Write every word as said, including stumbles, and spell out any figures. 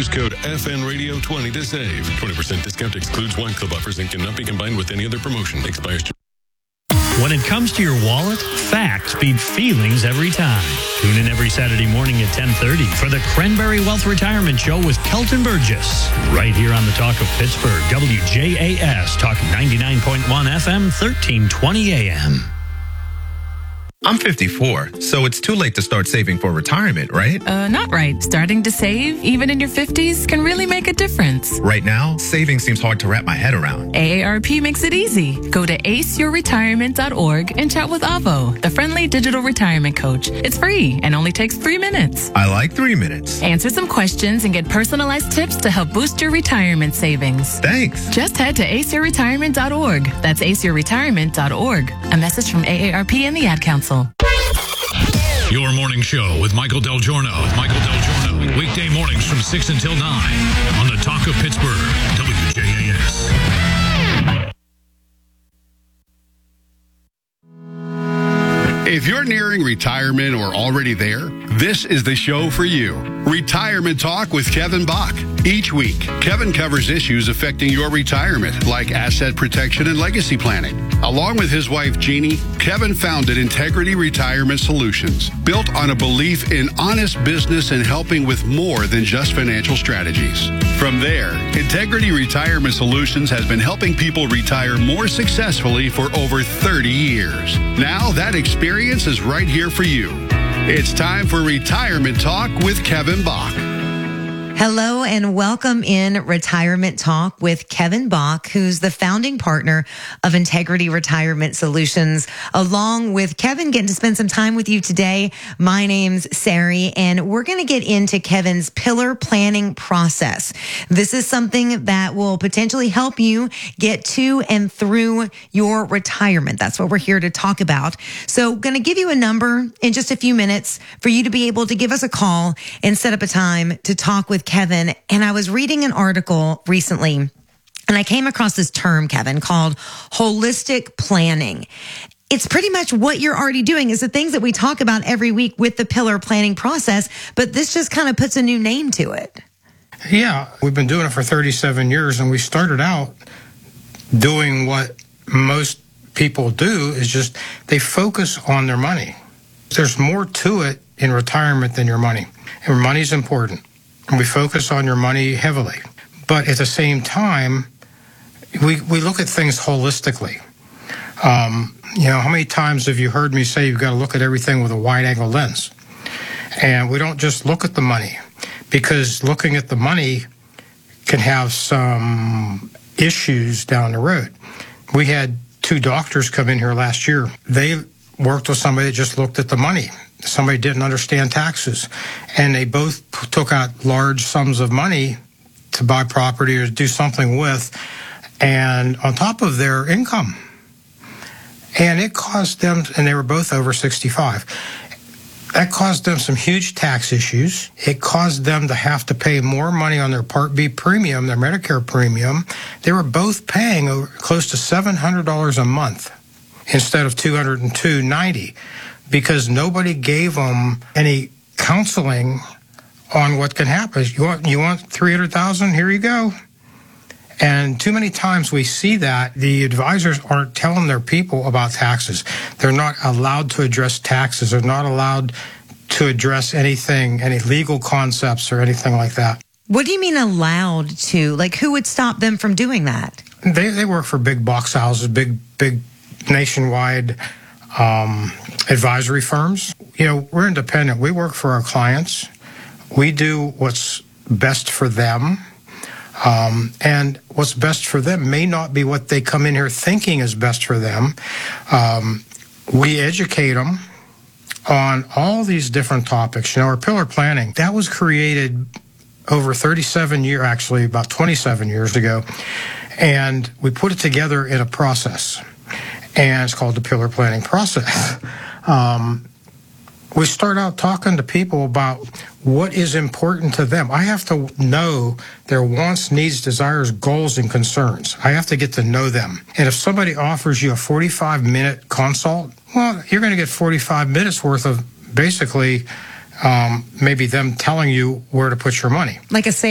Use code F N Radio twenty to save. twenty percent discount excludes wine club offers and cannot be combined with any other promotion. Expires. When it comes to your wallet, facts beat feelings every time. Tune in every Saturday morning at ten thirty for the Cranberry Wealth Retirement Show with Kelton Burgess. Right here on the Talk of Pittsburgh, W J A S, Talk ninety-nine point one F M, thirteen twenty A M. I'm fifty-four, so it's too late to start saving for retirement, right? Uh, not right. Starting to save, even in your fifties, can really make a difference. Right now, saving seems hard to wrap my head around. A A R P makes it easy. Go to ace your retirement dot org and chat with Avo, the friendly digital retirement coach. It's free and only takes three minutes. I like three minutes. Answer some questions and get personalized tips to help boost your retirement savings. Thanks. Just head to ace your retirement dot org. That's ace your retirement dot org. A message from A A R P and the Ad Council. Your morning show with Michael Del Giorno. Michael Del Giorno. Weekday mornings from six until nine on the Talk of Pittsburgh, W J A S. If you're nearing retirement or already there, this is the show for you. Retirement Talk with Kevin Bach. Each week, Kevin covers issues affecting your retirement, like asset protection and legacy planning. Along with his wife, Jeannie, Kevin founded Integrity Retirement Solutions, built on a belief in honest business and helping with more than just financial strategies. From there, Integrity Retirement Solutions has been helping people retire more successfully for over thirty years. Now that experience is right here for you. It's time for Retirement Talk with Kevin Bach. Hello and welcome in Retirement Talk with Kevin Bach, who's the founding partner of Integrity Retirement Solutions. Along with Kevin, getting to spend some time with you today. My name's Sari, and we're going to get into Kevin's pillar planning process. This is something that will potentially help you get to and through your retirement. That's what we're here to talk about. So going to give you a number in just a few minutes for you to be able to give us a call and set up a time to talk with Kevin. And I was reading an article recently, and I came across this term, Kevin, called holistic planning. It's pretty much what you're already doing. Is the things that we talk about every week with the pillar planning process, but this just kind of puts a new name to it. Yeah, we've been doing it for thirty-seven years, and we started out doing what most people do, is just they focus on their money. There's more to it in retirement than your money. And money's important. And we focus on your money heavily. But at the same time, we we look at things holistically. Um, you know, how many times have you heard me say you've got to look at everything with a wide-angle lens? And we don't just look at the money, because looking at the money can have some issues down the road. We had two doctors come in here last year. They worked with somebody that just looked at the money. Somebody didn't understand taxes, and they both took out large sums of money to buy property or do something with, and on top of their income. And it caused them, and they were both over sixty-five, that caused them some huge tax issues. It caused them to have to pay more money on their Part B premium, their Medicare premium. They were both paying over, close to seven hundred dollars a month instead of two hundred two dollars and ninety cents. Because nobody gave them any counseling on what can happen. You want you want three hundred thousand dollars? Here you go. And too many times we see that the advisors aren't telling their people about taxes. They're not allowed to address taxes. They're not allowed to address anything, any legal concepts or anything like that. What do you mean allowed to? Like, who would stop them from doing that? They they work for big box houses, big big nationwide Um, advisory firms. You know, we're independent. We work for our clients. We do what's best for them. Um, and what's best for them may not be what they come in here thinking is best for them. Um, we educate them on all these different topics. You know, our pillar planning, that was created over thirty-seven years, actually about twenty-seven years ago. And we put it together in a process. And it's called the pillar planning process. Um, we start out talking to people about what is important to them. I have to know their wants, needs, desires, goals, and concerns. I have to get to know them. And if somebody offers you a forty-five minute consult, well, you're going to get forty-five minutes worth of basically um, maybe them telling you where to put your money. Like a